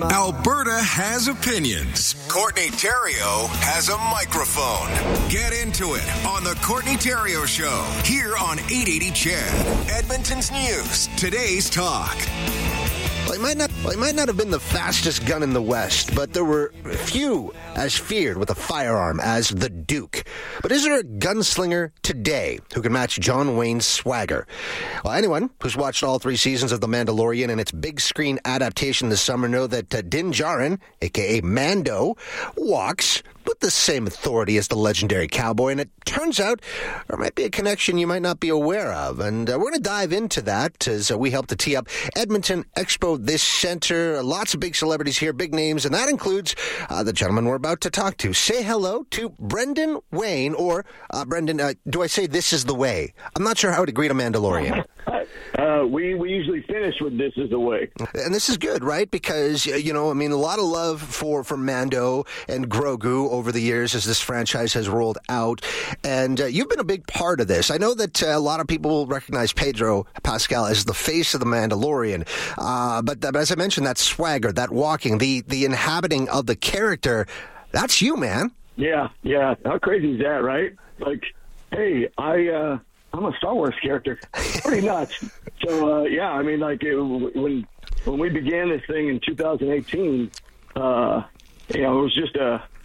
Alberta has opinions. Courtney Theriault has a microphone. Get into it on the Courtney Theriault Show here on 880 CHED. Edmonton's news. Today's talk. Well, he might not have been the fastest gun in the West, but there were few as feared with a firearm as the Duke. But is there a gunslinger today who can match John Wayne's swagger? Well, anyone who's watched all 3 seasons of The Mandalorian and its big screen adaptation this summer know that Din Djarin, a.k.a. Mando, walks with the same authority as the legendary cowboy, and it turns out there might be a connection you might not be aware of. And we're going to dive into that as we help to tee up Edmonton Expo this center. Lots of big celebrities here, big names, and that includes the gentleman we're about to talk to. Say hello to Brendan Wayne, or Brendan, do I say this is the way? I'm not sure how to greet a Mandalorian. We usually finish with "This is the way," and this is good, right? Because a lot of love for Mando and Grogu over the years as this franchise has rolled out, and you've been a big part of this. I know that a lot of people recognize Pedro Pascal as the face of the Mandalorian, but as I mentioned, that swagger, that walking, the inhabiting of the character, that's you, man. Yeah. How crazy is that, right? Like, hey, I'm a Star Wars character. Pretty nuts. So, when we began this thing in 2018, it was just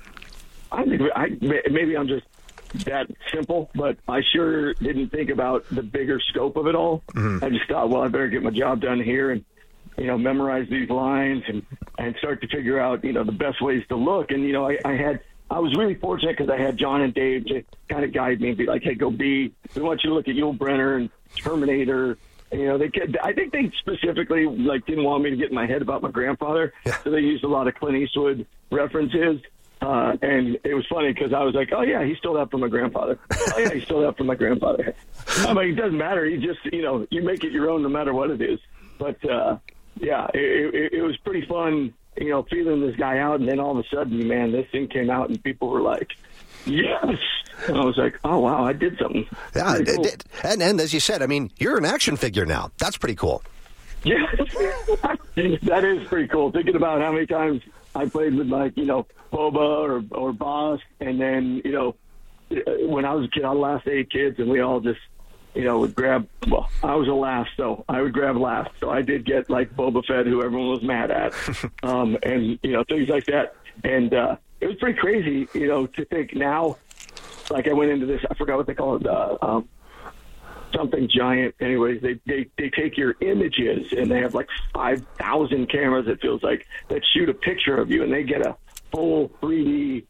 maybe I'm just that simple, but I sure didn't think about the bigger scope of it all. Mm-hmm. I just thought, well, I better get my job done here and, memorize these lines and start to figure out, the best ways to look. And, I was really fortunate because I had John and Dave to kind of guide me and be like, hey, we want you to look at Yul Brynner and Terminator. And, I think they specifically didn't want me to get in my head about my grandfather. Yeah. So they used a lot of Clint Eastwood references. And it was funny because I was like, oh, yeah, he stole that from my grandfather. Oh, yeah, he stole that from my grandfather. I'm like, it doesn't matter. You just, you make it your own no matter what it is. But, it was pretty fun, feeling this guy out. And then all of a sudden, man, this thing came out and people were like, yes. And I was like, oh, wow, I did something. Yeah, cool. And as you said, you're an action figure now. That's pretty cool. Yeah, that is pretty cool. Thinking about how many times I played with Boba or Boss, and then when I was a kid, I last 8 kids, and we all just would grab. Well, I was a last, so I would grab last. So I did get Boba Fett, who everyone was mad at, and things like that. And it was pretty crazy, to think now. I went into this. I forgot what they call it. Something giant. Anyways, they take your images and they have 5,000 cameras, it feels like, that shoot a picture of you, and they get a full 3D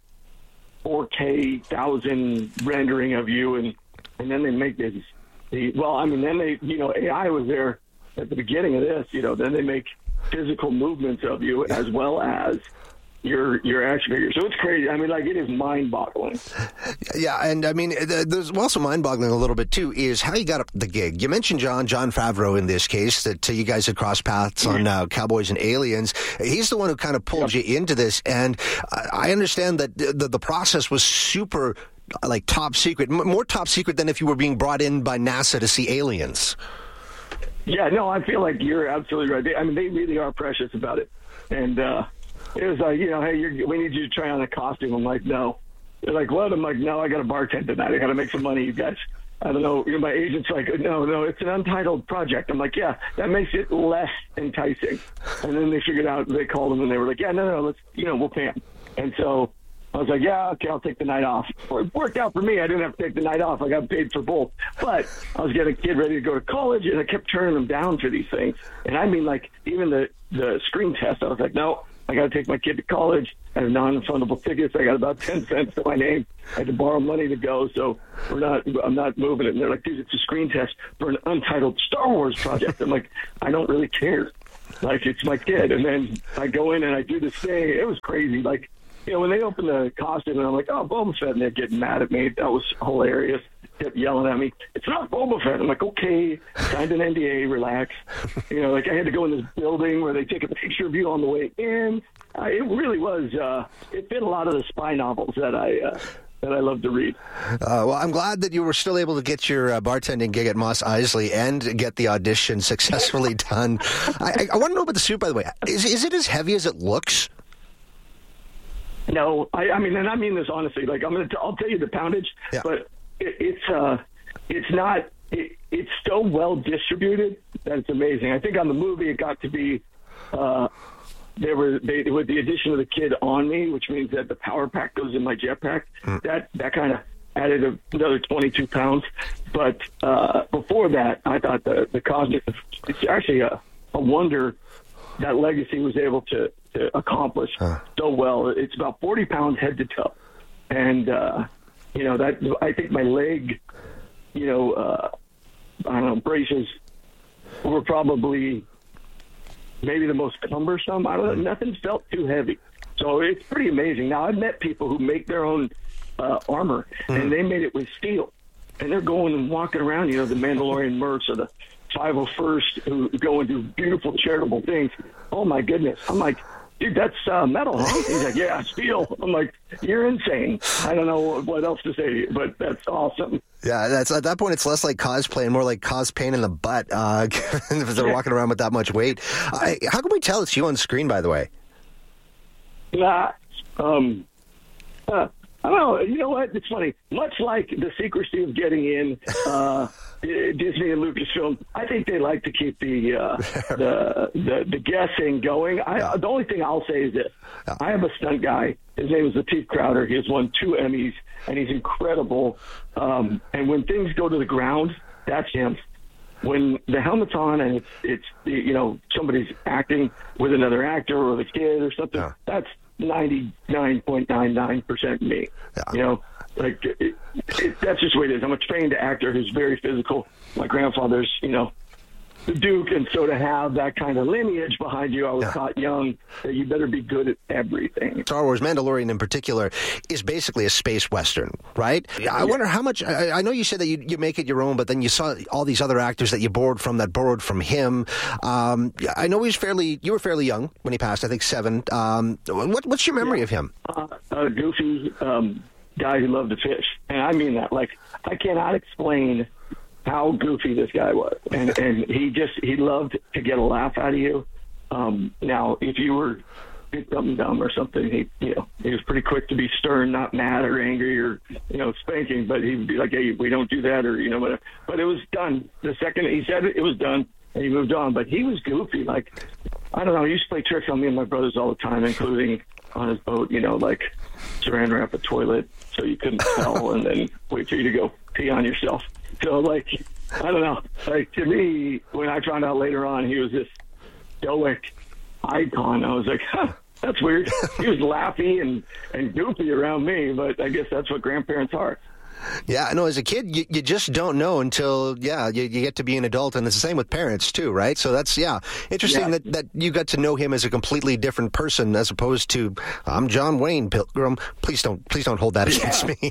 4K 1,000 rendering of you, and then they make this. Then they, AI was there at the beginning of this, then they make physical movements of you as well as your action figure. So it's crazy. It is mind-boggling. Yeah, and there's also mind-boggling a little bit too is how you got up the gig. You mentioned Jon Favreau in this case, that you guys had crossed paths on Cowboys and Aliens. He's the one who kind of pulled you into this, and I understand that the process was super top secret, more top secret than if you were being brought in by NASA to see aliens. Yeah, no, I feel like you're absolutely right. They really are precious about it, and it was like, hey, we need you to try on a costume. I'm like, no. They're like, what? I'm like, no, I got to bartend tonight. I got to make some money, you guys. I don't know. My agent's like, no, it's an untitled project. I'm like, yeah, that makes it less enticing. And then they figured out, they called them and they were like, yeah, no, let's, we'll pay them. And so I was like, yeah, okay, I'll take the night off. Well, it worked out for me. I didn't have to take the night off. I got paid for both. But I was getting a kid ready to go to college, and I kept turning them down for these things. And even the screen test, I was like, no, I got to take my kid to college. I have non-refundable tickets. I got about 10 cents to my name. I had to borrow money to go, so I'm not moving it. And they're like, dude, it's a screen test for an untitled Star Wars project. I'm like, I don't really care. It's my kid. And then I go in and I do this thing. It was crazy. When they opened the costume, and I'm like, oh, Boba Fett, and they're getting mad at me. That was hilarious. Kept yelling at me, it's not Boba Fett. I'm like, okay, signed an NDA, relax. I had to go in this building where they take a picture of you on the way in. It really was, it fit a lot of the spy novels that that I love to read. Well, I'm glad that you were still able to get your bartending gig at Moss Isley and get the audition successfully done. I want to know about the suit, by the way. Is it as heavy as it looks? No, I mean, and I mean this honestly. Like, I'll tell you the poundage, but it's not. It's so well distributed that it's amazing. I think on the movie it got to be. With the addition of the kid on me, which means that the power pack goes in my jetpack. That kind of added another 22 pounds. But before that, I thought the Cosmic, it's actually a wonder that Legacy was able to accomplish so well. It's about 40 pounds head to toe. And, that I think my leg, I don't know, braces were probably maybe the most cumbersome. I don't know. Nothing felt too heavy. So it's pretty amazing. Now, I've met people who make their own armor, and they made it with steel. And they're going and walking around, the Mandalorian mercs or the 501st who go and do beautiful charitable things. Oh, my goodness. I'm like, dude, that's metal, huh? He's like, yeah, steel. I'm like, you're insane. I don't know what else to say, but that's awesome. Yeah, that's at that point, it's less like cosplay and more like cause pain in the butt if they're walking around with that much weight. How can we tell it's you on screen, by the way? I don't know. You know what? It's funny. Much like the secrecy of getting in Disney and Lucasfilm, I think they like to keep the guessing going. The only thing I'll say is this. I have a stunt guy. His name is Lateef Crowder. He has won 2 Emmys, and he's incredible. And when things go to the ground, that's him. When the helmet's on and it's somebody's acting with another actor or the kid or something, that's 99.99% me. That's just the way it is. I'm a trained actor who's very physical. My grandfather's, the Duke, and so to have that kind of lineage behind you, I was taught young that you better be good at everything. Star Wars, Mandalorian in particular, is basically a space western, right? I wonder how much. I know you said that you make it your own, but then you saw all these other actors that you borrowed from him. I know you were fairly young when he passed. I think 7. What's your memory of him? A goofy guy who loved to fish, and I mean that. Like, I cannot explain how goofy this guy was, and he loved to get a laugh out of you. Now, if you did something dumb or something, he was pretty quick to be stern, not mad or angry or spanking, but he would be like, "Hey, we don't do that," or whatever. But it was done the second he said it. It was done, and he moved on. But he was goofy. Like, I don't know. He used to play tricks on me and my brothers all the time, including on his boat. Like saran wrap a toilet so you couldn't smell, and then wait for you to go pee on yourself. So, I don't know. To me, when I found out later on he was this stoic icon, I was like, that's weird. He was laughy and goofy around me, but I guess that's what grandparents are. Yeah, I know. As a kid, you just don't know until, you get to be an adult, and it's the same with parents, too, right? So that's, interesting that you got to know him as a completely different person as opposed to, I'm John Wayne Pilgrim. Please don't hold that against me.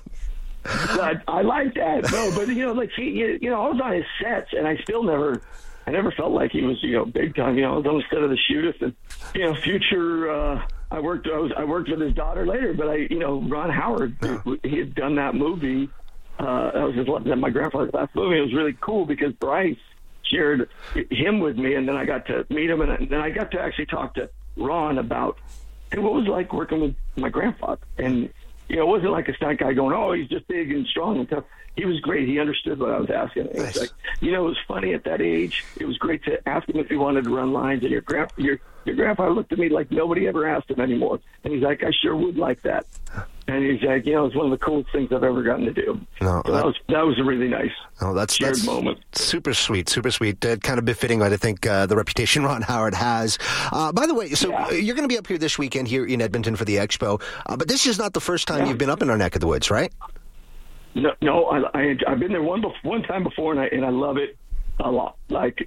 I like that. No, but I was on his sets, and I never felt like he was big time. I was on the set of The Shootist, and Future. I worked with his daughter later, but Ron Howard, he had done that movie. That was my grandfather's last movie. It was really cool because Bryce shared him with me, and then I got to meet him, and then I got to actually talk to Ron about what was it like working with my grandfather. And it wasn't like a stunt guy going, "Oh, he's just big and strong and tough." He was great. He understood what I was asking. Nice. It was like, it was funny at that age. It was great to ask him if he wanted to run lines. And your grandpa looked at me like nobody ever asked him anymore. And he's like, "I sure would like that." And he's like, it's one of the coolest things I've ever gotten to do. No, so that was a really nice shared moment. Super sweet, super sweet. Kind of befitting, I think, the reputation Ron Howard has. By the way, so you're going to be up here this weekend here in Edmonton for the Expo, but this is not the first time you've been up in our neck of the woods, right? No, I've been there one time before, and I love it a lot. Like,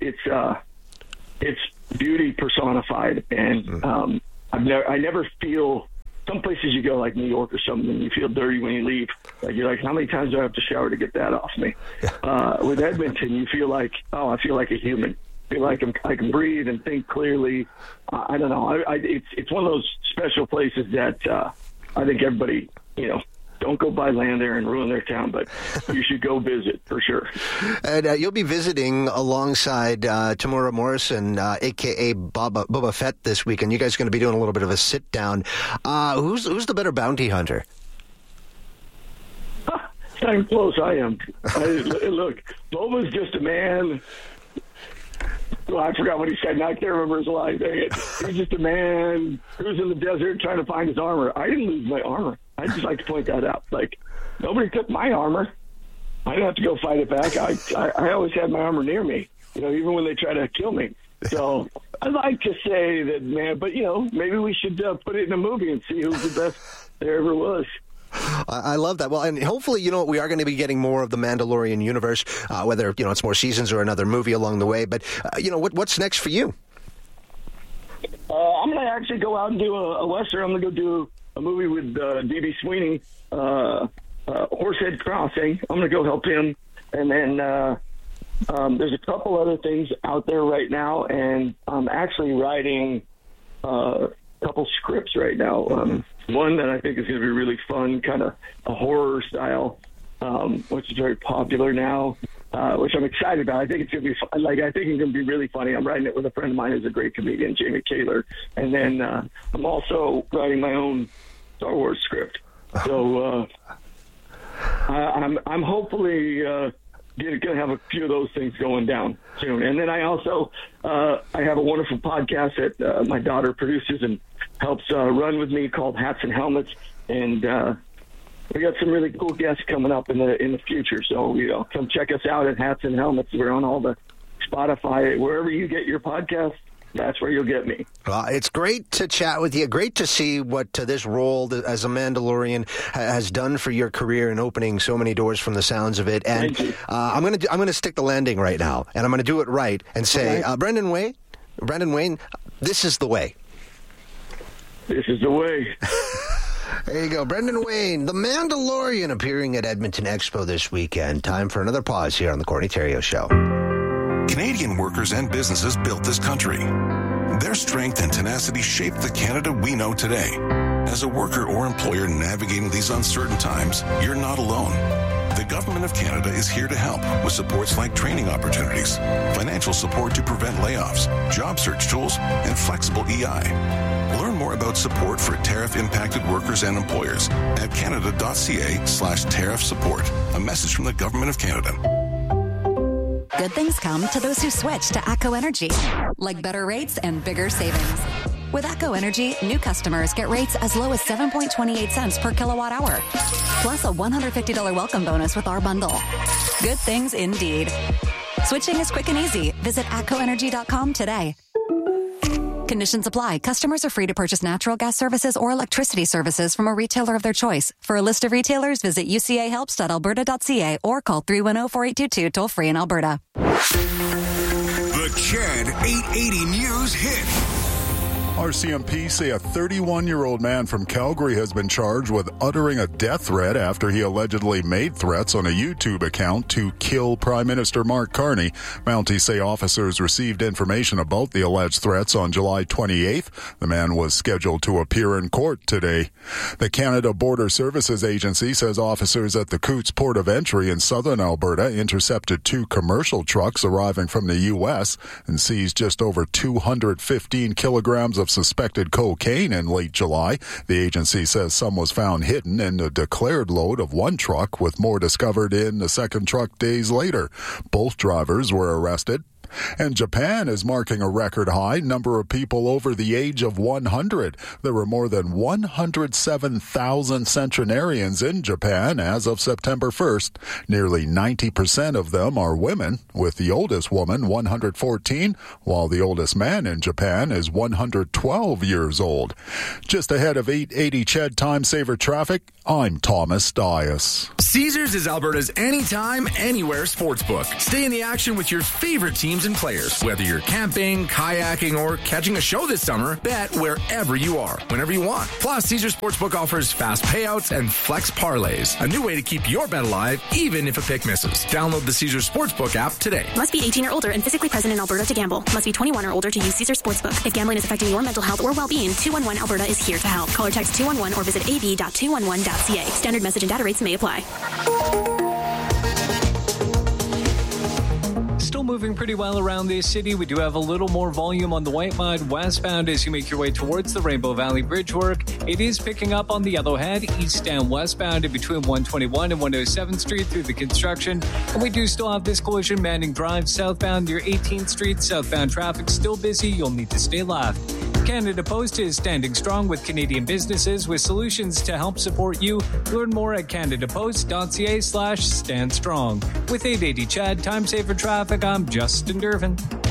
it's beauty personified, and I never feel. Some places you go, like New York or something, and you feel dirty when you leave. Like, you're like, how many times do I have to shower to get that off me? With Edmonton, you feel like, I feel like a human. I feel like I can breathe and think clearly. I don't know. It's one of those special places that I think everybody, don't go buy land there and ruin their town, but you should go visit for sure. And you'll be visiting alongside Tamura Morrison, a.k.a. Boba Fett, this weekend. You guys are going to be doing a little bit of a sit-down. Who's the better bounty hunter? I'm close. I am. Look, Boba's just a man. Well, I forgot what he said. Now I can't remember his line. Dang it. He's just a man who's in the desert trying to find his armor. I didn't lose my armor. I just like to point that out. Like, nobody took my armor. I didn't have to go fight it back. I always had my armor near me, even when they try to kill me. So I'd like to say that, man, but, maybe we should put it in a movie and see who's the best there ever was. I love that. Well, and hopefully, we are going to be getting more of the Mandalorian universe, whether, it's more seasons or another movie along the way. But, what's next for you? I'm going to actually go out and do a Western. I'm going to go do a movie with D.B. Sweeney, Horsehead Crossing. I'm going to go help him. And then there's a couple other things out there right now, and I'm actually writing a couple scripts right now. One that I think is going to be really fun, kind of a horror style, which is very popular now, which I'm excited about. I think it's going to be fun. I think it's going to be really funny. I'm writing it with a friend of mine who's a great comedian, Jamie Kaler. And then I'm also writing my own Star Wars script. So I'm hopefully going to have a few of those things going down soon. And then I also I have a wonderful podcast that my daughter produces and helps run with me called Hats and Helmets. And we got some really cool guests coming up in the future. So, come check us out at Hats and Helmets. We're on all the Spotify, wherever you get your podcast. That's where you'll get me. Well, it's great to chat with you. Great to see what this role as a Mandalorian has done for your career in opening so many doors from the sounds of it. And I'm going to stick the landing right now, and I'm going to do it right and say, Brendan Wayne, this is the way. This is the way. There you go. Brendan Wayne, the Mandalorian, appearing at Edmonton Expo this weekend. Time for another pause here on the Courtney Theriault Show. Canadian workers and businesses built this country. Their strength and tenacity shaped the Canada we know today. As a worker or employer navigating these uncertain times, you're not alone. The Government of Canada is here to help with supports like training opportunities, financial support to prevent layoffs, job search tools, and flexible EI. Learn more about support for tariff-impacted workers and employers at canada.ca/tariff support. A message from the Government of Canada. Good things come to those who switch to ATCO Energy, like better rates and bigger savings. With ATCO Energy, new customers get rates as low as 7.28 cents per kilowatt hour, plus a $150 welcome bonus with our bundle. Good things indeed. Switching is quick and easy. Visit atcoenergy.com today. Conditions apply. Customers are free to purchase natural gas services or electricity services from a retailer of their choice. For a list of retailers, visit ucahelps.alberta.ca or call 310-4822 toll-free in Alberta. The CHED 880 News Hit. RCMP say a 31-year-old man from Calgary has been charged with uttering a death threat after he allegedly made threats on a YouTube account to kill Prime Minister Mark Carney. Mounties say officers received information about the alleged threats on July 28th. The man was scheduled to appear in court today. The Canada Border Services Agency says officers at the Coutts Port of Entry in southern Alberta intercepted 2 commercial trucks arriving from the U.S. and seized just over 215 kilograms of suspected cocaine in late July. The agency says some was found hidden in the declared load of one truck, with more discovered in the second truck days later. Both drivers were arrested. And Japan is marking a record high number of people over the age of 100. There were more than 107,000 centenarians in Japan as of September 1st. Nearly 90% of them are women, with the oldest woman 114, while the oldest man in Japan is 112 years old. Just ahead of 880 CHED Time Saver Traffic, I'm Thomas Dias. Caesars is Alberta's anytime, anywhere sportsbook. Stay in the action with your favorite teams and players. Whether you're camping, kayaking, or catching a show this summer, bet wherever you are, whenever you want. Plus, Caesars Sportsbook offers fast payouts and flex parlays, a new way to keep your bet alive, even if a pick misses. Download the Caesars Sportsbook app today. Must be 18 or older and physically present in Alberta to gamble. Must be 21 or older to use Caesars Sportsbook. If gambling is affecting your mental health or well-being, 211 Alberta is here to help. Call or text 211 or visit ab.211.ca. Standard message and data rates may apply. Still moving pretty well around this city. We do have a little more volume on the Whitemud westbound as you make your way towards the Rainbow Valley Bridge work. It is picking up on the Yellowhead east and westbound in between 121 and 107th Street through the construction. And we do still have this collision Manning Drive southbound near 18th Street. Southbound traffic still busy. You'll need to stay left. Canada Post is standing strong with Canadian businesses with solutions to help support you. Learn more at canadapost.ca/standstrong. With 880 Chad, Time Saver Traffic, I'm Justin Dervin.